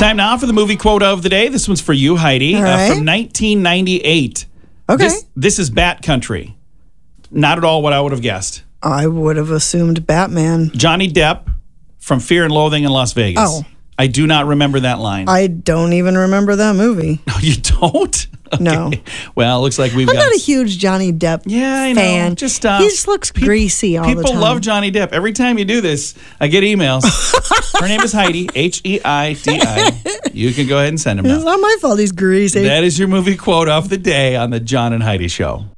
Time now for the movie quote of the day. This one's for you, Heidi, All right. from 1998. Okay. This is Bat Country. Not at all what I would have guessed. I would have assumed Batman. Johnny Depp from Fear and Loathing in Las Vegas. Oh. I do not remember that line. I don't even remember that movie. No, you don't? Okay. No. Well, it looks like we've I'm got... not a huge Johnny Depp I fan. know. Just, he just looks greasy all the time. People love Johnny Depp. Every time you do this, I get emails. Her name is Heidi, Heidi. You can go ahead and send them It's now. not my fault he's greasy. That is your movie quote of the day on the John and Heidi Show.